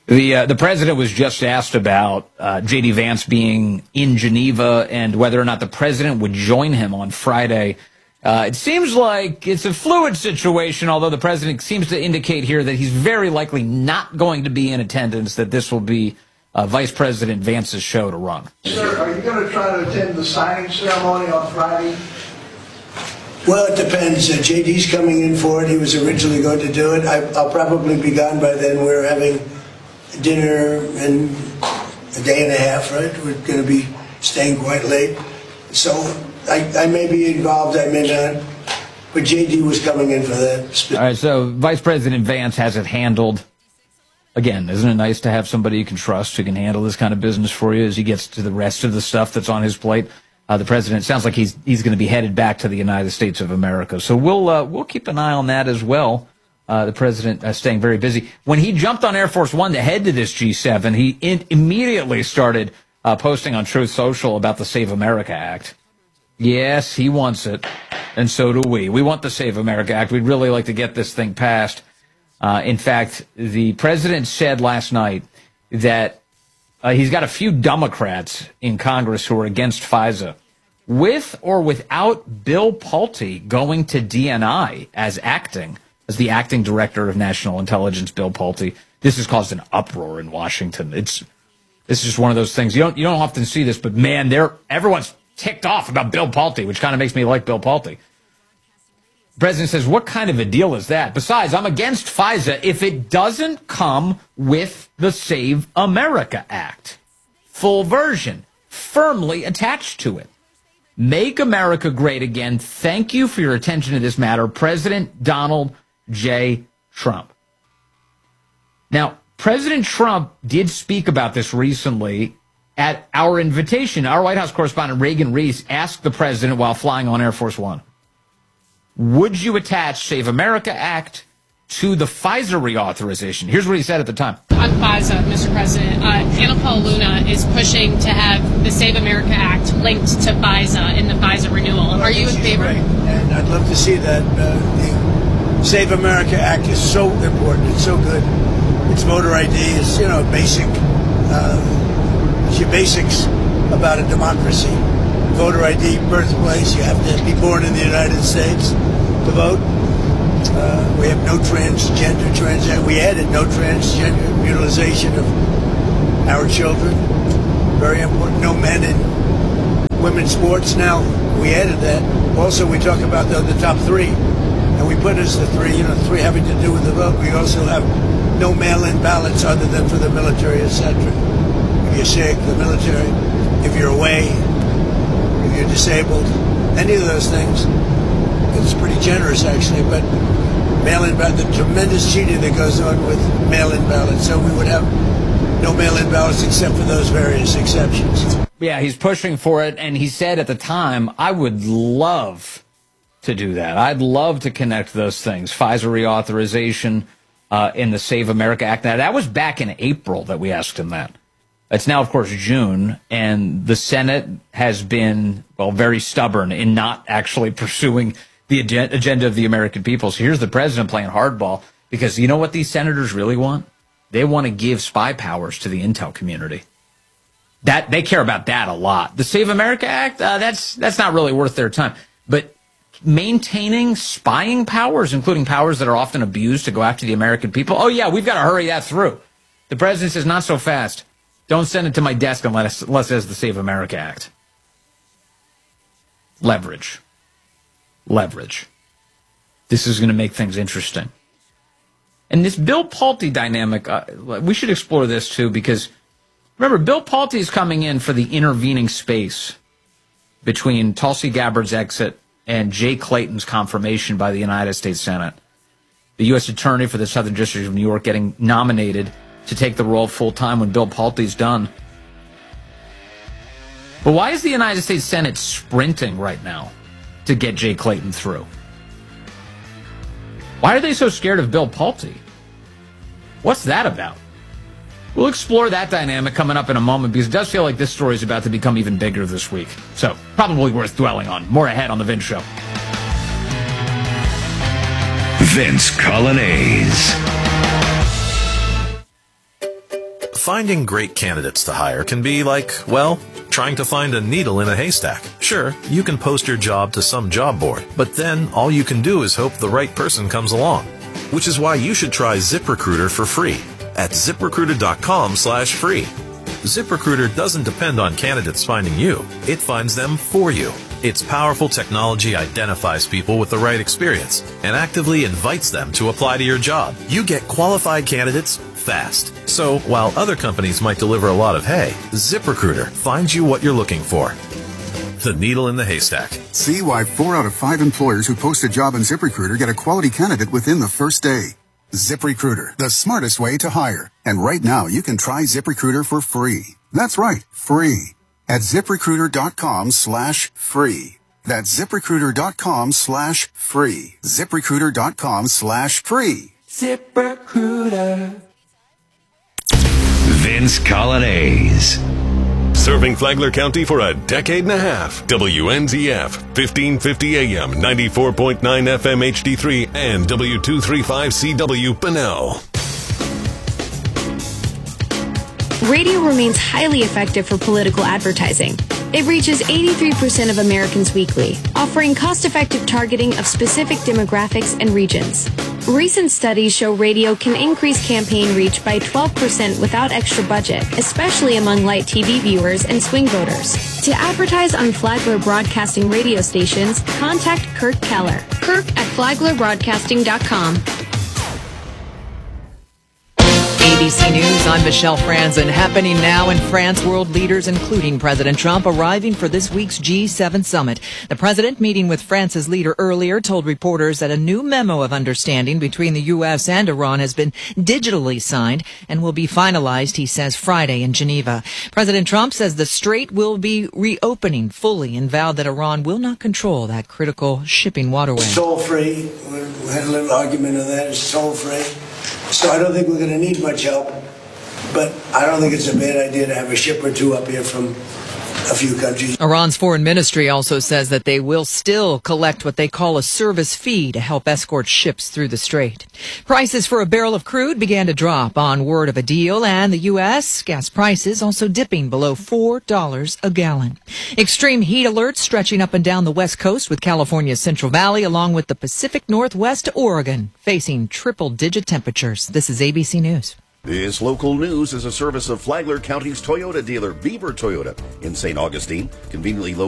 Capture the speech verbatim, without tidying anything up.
The uh, the president was just asked about uh, J D. Vance being in Geneva and whether or not the president would join him on Friday. Uh, it seems like it's a fluid situation, although the president seems to indicate here that he's very likely not going to be in attendance, that this will be uh, Vice President Vance's show to run. Sir, are you going to try to attend the signing ceremony on Friday? Well, it depends. Uh, J D's coming in for it. He was originally going to do it. I, I'll probably be gone by then. We're having dinner in a day and a half, right? We're going to be staying quite late. So I, I may be involved, I may not. But J D was coming in for that. All right, so Vice President Vance has it handled. Again, isn't it nice to have somebody you can trust who can handle this kind of business for you as he gets to the rest of the stuff that's on his plate? Uh, the president sounds like he's he's going to be headed back to the United States of America. So we'll uh, we'll keep an eye on that as well. Uh, the president uh, staying very busy. When he jumped on Air Force One to head to this G seven, he in- immediately started uh, posting on Truth Social about the Save America Act. Yes, he wants it, and so do we. We want the Save America Act. We'd really like to get this thing passed. Uh, in fact, the president said last night that uh, he's got a few Democrats in Congress who are against FISA, with or without Bill Pulte going to D N I as acting. As the acting director of national intelligence, Bill Pulte. This has caused an uproar in Washington. It's this is just one of those things. You don't you don't often see this, but man, they're everyone's ticked off about Bill Pulte, which kind of makes me like Bill Pulte. The president says, what kind of a deal is that? Besides, I'm against FISA if it doesn't come with the Save America Act. Full version, firmly attached to it. Make America great again. Thank you for your attention to this matter, President Donald J. Trump. Now, President Trump did speak about this recently at our invitation. Our White House correspondent Reagan Reese asked the president while flying on Air Force One, would you attach Save America Act to the FISA reauthorization? Here's what he said at the time. On FISA, Mister President, uh, Anna Paula Luna is pushing to have the Save America Act linked to FISA in the FISA renewal. Are you in favor? Right. And I'd love to see that. Uh, the Save America Act is so important. It's so good. It's voter I D. It's, you know, basic. Uh, it's your basics about a democracy. Voter I D, birthplace. You have to be born in the United States to vote. Uh, we have no transgender, transgender. We added no transgender mutilization of our children. Very important. No men in women's sports. Now, we added that. Also, we talk about the, the top three. And we put as the three, you know, three having to do with the vote. We also have no mail-in ballots other than for the military, et cetera. If you're sick, the military. If you're away, if you're disabled, any of those things. It's pretty generous, actually, but mail-in ballot, the tremendous cheating that goes on with mail-in ballots. So we would have no mail-in ballots except for those various exceptions. Yeah, he's pushing for it, and he said at the time, I would love to do that. I'd love to connect those things. FISA reauthorization uh, in the Save America Act. Now, that was back in April that we asked him that. It's now, of course, June, and the Senate has been, well, very stubborn in not actually pursuing the agenda of the American people. So here's the president playing hardball, because you know what these senators really want? They want to give spy powers to the intel community. That they care about that a lot. The Save America Act, uh, that's that's not really worth their time. But maintaining spying powers, including powers that are often abused to go after the American people, oh yeah, we've got to hurry that through. The president says, not so fast. Don't send it to my desk unless, unless it has the Save America Act. Leverage. Leverage. This is going to make things interesting. And this Bill Pulte dynamic, uh, we should explore this too, because remember, Bill Pulte is coming in for the intervening space between Tulsi Gabbard's exit and Jay Clayton's confirmation by the United States Senate. The U S Attorney for the Southern District of New York getting nominated to take the role full-time when Bill Pulte's done. But why is the United States Senate sprinting right now to get Jay Clayton through? Why are they so scared of Bill Pulte? What's that about? We'll explore that dynamic coming up in a moment, because it does feel like this story is about to become even bigger this week. So, probably worth dwelling on. More ahead on The Vince Show. Vince Coglianese. Finding great candidates to hire can be like, well, trying to find a needle in a haystack. Sure, you can post your job to some job board, but then all you can do is hope the right person comes along. Which is why you should try ZipRecruiter for free at ZipRecruiter.com slash free. ZipRecruiter doesn't depend on candidates finding you. It finds them for you. Its powerful technology identifies people with the right experience and actively invites them to apply to your job. You get qualified candidates fast. So while other companies might deliver a lot of hay, ZipRecruiter finds you what you're looking for. The needle in the haystack. See why four out of five employers who post a job on ZipRecruiter get a quality candidate within the first day. ZipRecruiter, the smartest way to hire. And right now, you can try ZipRecruiter for free. That's right, free. At ZipRecruiter.com slash free. That's ZipRecruiter.com slash free. ZipRecruiter.com slash free. ZipRecruiter. Vince Colonnese. Serving Flagler County for a decade and a half. W N Z F, fifteen fifty A M, ninety-four point nine F M H D three, and W two thirty-five C W Bunnell. Radio remains highly effective for political advertising. It reaches eighty-three percent of Americans weekly, offering cost-effective targeting of specific demographics and regions. Recent studies show radio can increase campaign reach by twelve percent without extra budget, especially among light T V viewers and swing voters. To advertise on Flagler Broadcasting radio stations, contact Kirk Keller. Kirk at flagler broadcasting dot com. A B C News, I'm Michelle Franzen. Happening now in France, world leaders, including President Trump, arriving for this week's G seven summit. The president, meeting with France's leader earlier, told reporters that a new memo of understanding between the U S and Iran has been digitally signed and will be finalized, he says, Friday in Geneva. President Trump says the strait will be reopening fully and vowed that Iran will not control that critical shipping waterway. It's toll-free. We had a little argument on that. It's toll-free. So I don't think we're going to need much help, but I don't think it's a bad idea to have a ship or two up here from a few countries. Iran's foreign ministry also says that they will still collect what they call a service fee to help escort ships through the strait. Prices for a barrel of crude began to drop on word of a deal, and the U S gas prices also dipping below four dollars a gallon. Extreme heat alerts stretching up and down the west coast, with California's Central Valley along with the Pacific Northwest to Oregon facing triple-digit temperatures. This is A B C News. This local news is a service of Flagler County's Toyota dealer, Beaver Toyota, in Saint Augustine, conveniently located